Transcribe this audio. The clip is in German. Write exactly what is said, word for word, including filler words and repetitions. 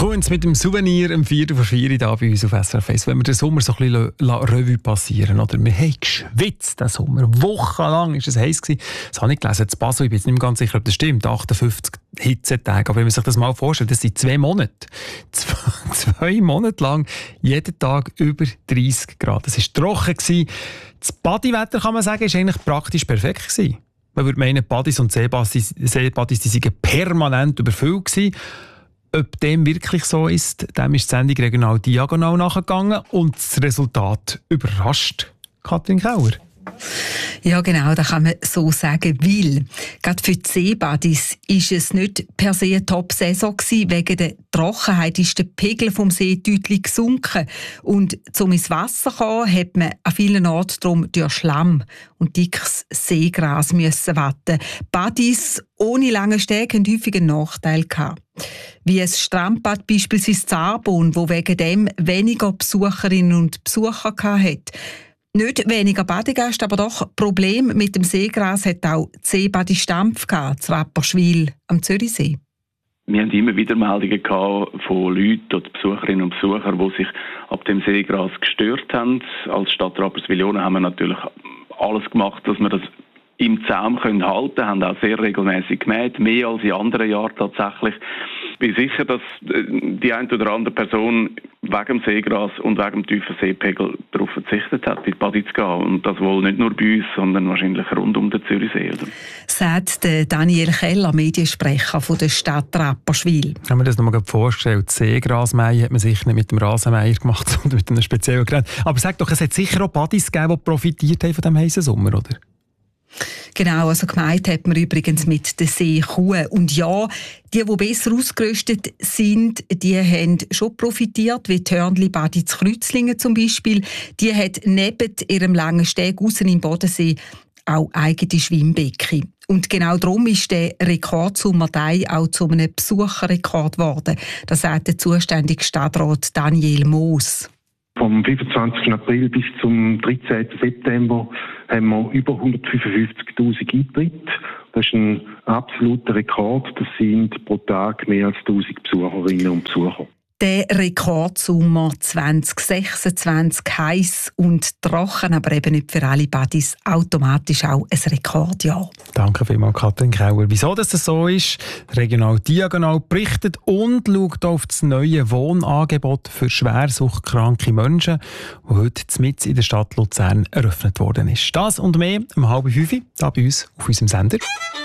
Kunz mit dem Souvenir am Viertel vor vier da bei uns auf S R F eins. Wenn wir den Sommer so ein bisschen la, la Revue passieren, oder? Wir haben geschwitzt den Sommer. Wochenlang war es heiß gewesen. Das habe ich gelesen. In Basel, ich bin jetzt nicht mehr ganz sicher, ob das stimmt. achtundfünfzig Hitzetage. Aber wenn man sich das mal vorstellt, das sind zwei Monate. Zwei, zwei Monate lang, jeden Tag über dreißig Grad. Es war trocken gewesen. Das Bodywetter, kann man sagen, ist eigentlich praktisch perfekt gewesen. Man würde meinen, Badis und Seebadis, Seebadis die seien permanent überfüllt gewesen. Ob dem wirklich so ist, dem ist die Sendung regional diagonal nachgegangen und das Resultat überrascht Katrin Kauer. Ja, genau, das kann man so sagen, weil gerade für die Seebadis ist es nicht per se eine Top-Saison gewesen. Wegen der Trockenheit ist der Pegel vom See deutlich gesunken. Und um ins Wasser zu kommen, hat man an vielen Orten drum durch Schlamm und dickes Seegras müssen warten. Badis ohne lange Steg haben häufig einen Nachteil gehabt. Wie ein Strandbad beispielsweise Zarbon, wo wegen dem weniger Besucherinnen und Besucher hatte. Nicht weniger Badegäste, aber doch Probleme mit dem Seegras hat auch die Seebadi Stampf gehabt, zu Rapperswil am Zürichsee. Wir haben immer wieder Meldungen gehabt von Leuten oder Besucherinnen und Besuchern, die sich ab dem Seegras gestört haben. Als Stadt Rapperswil-Jona haben wir natürlich alles gemacht, dass wir das im Zaum können halten können, haben auch sehr regelmäßig gemäht, mehr als in anderen Jahren tatsächlich. Ich bin sicher, dass die eine oder andere Person wegen dem Seegras und wegen dem tiefen Seepegel darauf verzichtet hat, in die Badi zu gehen. Und das wohl nicht nur bei uns, sondern wahrscheinlich rund um den Zürichsee. Oder? Sagt Daniel Keller, Mediensprecher von der Stadt Rapperswil. Haben wir das noch mal vorgestellt? Das Seegrasmähen hat man sicher nicht mit dem Rasenmäher gemacht, sondern mit einem speziellen Gerät. Aber sag doch, es hat sicher auch Badis gegeben, die profitiert haben von diesem heißen Sommer, oder? Genau, also gemeint hat man übrigens mit den Seekuhen. Und ja, die, die besser ausgerüstet sind, die haben schon profitiert, wie die Hörnli-Badi zu Kreuzlingen zum Beispiel. Die hat neben ihrem langen Steg aussen im Bodensee auch eigene Schwimmbecken. Und genau darum ist der Rekordsommer auch zu einem Besucherrekord geworden. Das sagt der zuständige Stadtrat Daniel Moos. Vom fünfundzwanzigsten April bis zum dreizehnten September haben wir über hundertfünfundfünfzigtausend Eintritte. Das ist ein absoluter Rekord. Das sind pro Tag mehr als tausend Besucherinnen und Besucher. Der Rekordsommer zwanzig sechsundzwanzig heiß und trocken, aber eben nicht für alle Badis automatisch auch ein Rekordjahr. Danke vielmals, Katrin Kauer. Wieso das so ist, regional diagonal berichtet und schaut auf das neue Wohnangebot für schwersuchtkranke Menschen, das heute mitten in der Stadt Luzern eröffnet worden ist. Das und mehr um halb fünf, hier bei uns auf unserem Sender.